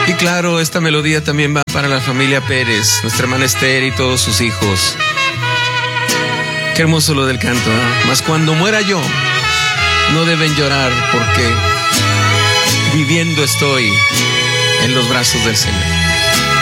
Y claro, esta melodía también va para la familia Pérez, nuestra hermana Esther y todos sus hijos. Qué hermoso lo del canto, ¿eh? Mas cuando muera yo, no deben llorar porque viviendo estoy en los brazos del Señor.